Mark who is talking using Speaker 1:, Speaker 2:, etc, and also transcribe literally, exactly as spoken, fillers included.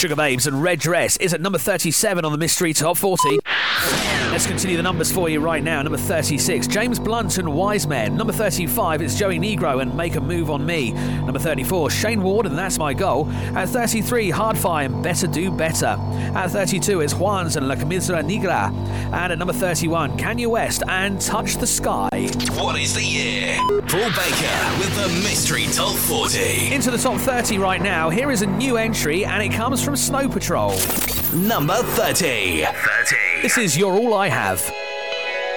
Speaker 1: Sugar Babes and Red Dress is at number thirty-seven on the Mystery Top forty. Let's continue the numbers for you right now. Number thirty-six, James Blunt and Wise Men. Number thirty-five, it's Joey Negro and Make a Move on Me. Number thirty-four, Shane Ward and That's My Goal. At thirty-three, Hardfire and Better Do Better. At thirty-two, it's Juans and La Camisa Negra. And at number thirty-one, Kanye West and Touch the Sky.
Speaker 2: What is the year? Paul Baker with the Mystery Top forty.
Speaker 1: Into the top thirty right now. Here is a new entry and it comes from Snow Patrol.
Speaker 2: Number thirty. thirty.
Speaker 1: This is You're All I Have.